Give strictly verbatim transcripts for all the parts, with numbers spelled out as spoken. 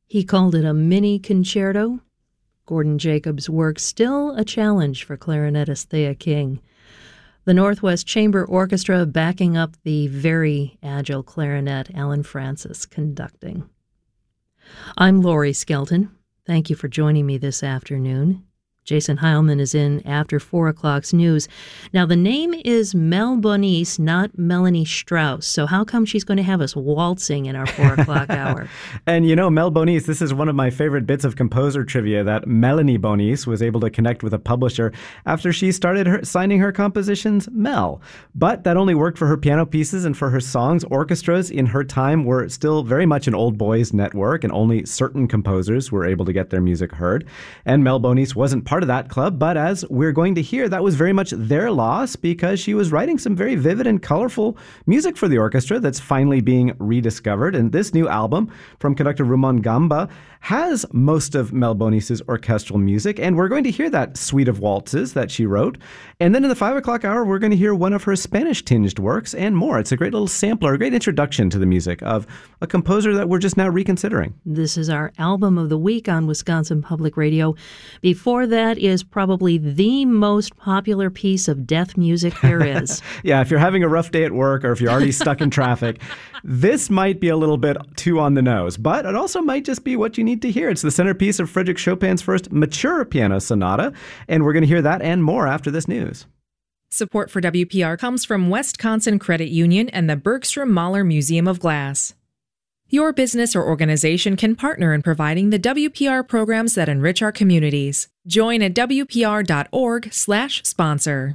He called it a mini concerto. Gordon Jacobs' work still a challenge for clarinetist Thea King. The Northwest Chamber Orchestra backing up the very agile clarinet, Alan Francis conducting. I'm Laurie Skelton. Thank you for joining me this afternoon. Jason Heilman is in after four o'clock's news. Now, the name is Mel Bonis, not Melanie Strauss. So how come she's going to have us waltzing in our four o'clock hour? And you know, Mel Bonis, this is one of my favorite bits of composer trivia, that Melanie Bonis was able to connect with a publisher after she started her, signing her compositions Mel. But that only worked for her piano pieces and for her songs. Orchestras in her time were still very much an old boys network, and only certain composers were able to get their music heard. And Mel Bonis wasn't part of that club, but as we're going to hear, that was very much their loss because she was writing some very vivid and colorful music for the orchestra that's finally being rediscovered. And this new album from conductor Rumon Gamba has most of Mel Bonis's orchestral music, and we're going to hear that suite of waltzes that she wrote. And then in the five o'clock hour, we're going to hear one of her Spanish-tinged works and more. It's a great little sampler, a great introduction to the music of a composer that we're just now reconsidering. This is our album of the week on Wisconsin Public Radio. Before that is probably the most popular piece of death music there is. Yeah, if you're having a rough day at work or if you're already stuck in traffic, this might be a little bit too on the nose, but it also might just be what you need to hear. It's the centerpiece of Frédéric Chopin's first mature piano sonata, and we're going to hear that and more after this news. Support for W P R comes from Wisconsin Credit Union and the Bergstrom Mahler Museum of Glass. Your business or organization can partner in providing the W P R programs that enrich our communities. Join at W P R dot org slash sponsor.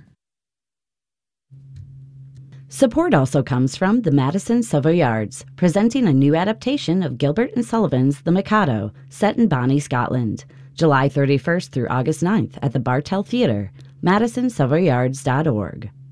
Support also comes from the Madison Savoyards, presenting a new adaptation of Gilbert and Sullivan's The Mikado, set in Bonnie, Scotland. July thirty-first through August ninth at the Bartell Theatre, madison savoyards dot org.